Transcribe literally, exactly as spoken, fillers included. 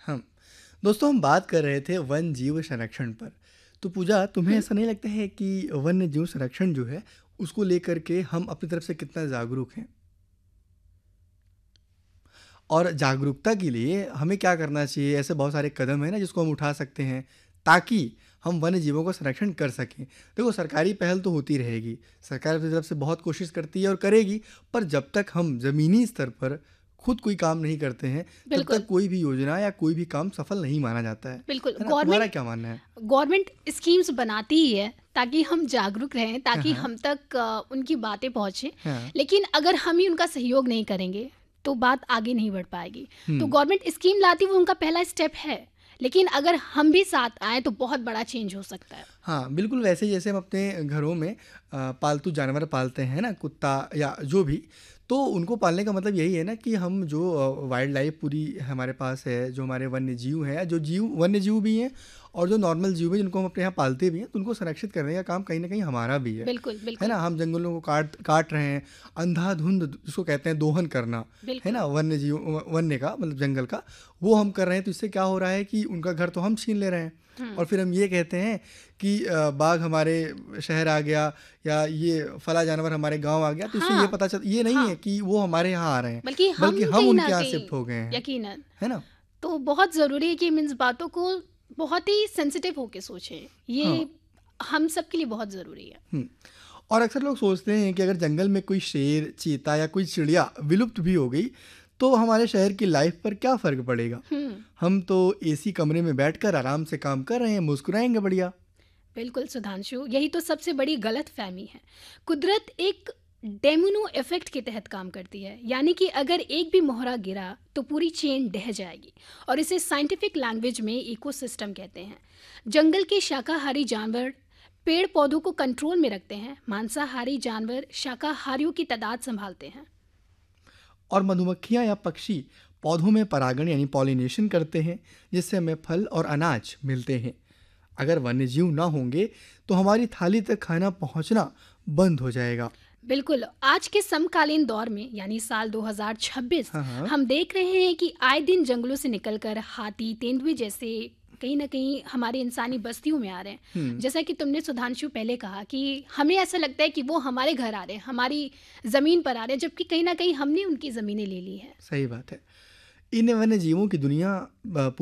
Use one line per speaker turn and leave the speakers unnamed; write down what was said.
हम दोस्तों हम बात कर रहे थे वन जीव संरक्षण पर। तो पूजा, तुम्हें
हुँ।
ऐसा नहीं लगता है कि वन्य जीव संरक्षण जो है उसको लेकर के हम अपनी तरफ से कितना जागरूक हैं? और जागरूकता के लिए हमें क्या करना चाहिए? ऐसे बहुत सारे कदम हैं ना जिसको हम उठा सकते हैं ताकि हम वन्य जीवों का संरक्षण कर सकें। देखो, सरकारी पहल तो होती रहेगी, सरकार अपनी तरफ से बहुत कोशिश करती है और करेगी, पर जब तक हम ज़मीनी स्तर पर खुद कोई काम नहीं करते हैं, तब तक
बिल्कुल,
कोई भी योजना या कोई भी काम सफल नहीं माना जाता है।
बिल्कुल।
है ना? तुम्हारा
गवर्नमेंट
क्या मानना है?
गवर्नमेंट स्कीम्स बनाती ही है ताकि हम जागरूक रहें,
हाँ,
ताकि
हाँ।
हम तक अ, उनकी बातें पहुँचे।
हाँ।
लेकिन अगर हम ही उनका सहयोग नहीं करेंगे, तो बात आगे नहीं बढ़ पाएगी। तो
हुँ।
गवर्नमेंट स्कीम लाती वो उनका पहला स्टेप है, लेकिन अगर हम भी साथ आएँ तो बहुत बड़ा चेंज हो सकता है।
हाँ, बिल्कुल वैसे ही जैसे हम अपने घरों में अ, पालतू जानवर पालते हैं ना, कुत्ता या जो भी, तो उनको पालने का मतलब यही है ना कि हम जो अ, वाइल्ड लाइफ पूरी हमारे पास है, जो हमारे वन्य जीव हैं, जो जीव वन्य जीव भी हैं और जो नॉर्मल जीव हैं जिनको हम अपने यहाँ पालते भी हैं, तो उनको संरक्षित करने का काम कहीं न कहीं हमारा भी है।
बिल्कुल,
है
बिल्कुल,
ना? हम जंगलों को काट काट रहे हैं, अंधाधुंध जिसको कहते हैं दोहन करना, है
बिल्कुल।
ना? वन्य जीव व वन्य का मतलब जंगल का, वो हम कर रहे हैं, तो इससे क्या हो रहा है कि उनका घर तो हम छीन ले रहे हैं।
हुँ।
और फिर हम ये कहते हैं कि अ, बाघ हमारे शहर आ गया या ये फला जानवर हमारे गाँव आ गया, तो इससे ये
हाँ,
पता चल ये नहीं है
हाँ,
कि वो हमारे यहाँ आ रहे हैं,
बल्कि हम
बल्कि हम
कहीं
उनके
न
यहाँ
कहीं
शिफ्ट हो गए हैं।
यकीनन।
है ना?
तो बहुत ज़रूरी है कि हम इस बातों को बहुत ही सेंसिटिव होके सोचें।
हाँ।
ये हम सब के लिए बहुत ज़रूरी है।
हुँ। और अक्सर लोग सोचते हैं कि अगर जंगल में कोई शेर, चीता या कोई चिड़िया विलुप्त भी हो गई, तो हमारे शहर की लाइफ पर क्या फ़र्क पड़ेगा?
हुँ।
हम तो एसी कमरे में बैठकर आराम से काम कर रहे हैं, मुस्कुराएँगे बढ़िया।
बिल्कुल सुधांशु, यही तो सबसे बड़ी गलतफ़हमी है। कुदरत एक डोमिनो इफ़ेक्ट के तहत काम करती है, यानी कि अगर एक भी मोहरा गिरा तो पूरी चेन ढह जाएगी, और इसे साइंटिफिक लैंग्वेज में इकोसिस्टम कहते हैं। जंगल के शाकाहारी जानवर पेड़ पौधों को कंट्रोल में रखते हैं, मांसाहारी जानवर शाकाहारियों की तादाद संभालते हैं।
और मधुमक्खियाँ या पक्षी पौधों में परागण यानी पॉलिनेशन करते हैं, जिससे हमें फल और अनाज मिलते हैं। अगर वन्यजीव ना होंगे तो हमारी थाली तक खाना पहुंचना बंद हो जाएगा।
बिल्कुल, आज के समकालीन दौर में यानी साल दो हज़ार छब्बीस
हाँ, हाँ।
हम देख रहे हैं कि आए दिन जंगलों से निकलकर हाथी, तेंदुए जैसे कहीं न कहीं हमारी इंसानी बस्तियों में आ रहे हैं।
हुँ,
जैसा कि तुमने सुधांशु पहले कहा कि हमें ऐसा लगता है कि वो हमारे घर आ रहे हैं, हमारी ज़मीन पर आ रहे हैं, जबकि कहीं न कहीं हमने उनकी ज़मीनें ले ली हैं।
सही बात है। इन वन्यजीवों की दुनिया अ,